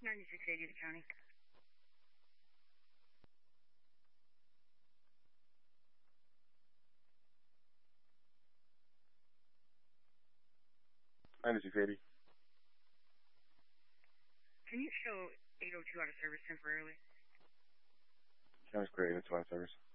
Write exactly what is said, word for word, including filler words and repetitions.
ninety-six eighty the county. ninety-six eighty. Can you show eight oh two out of service temporarily? County Square eight oh two out of service.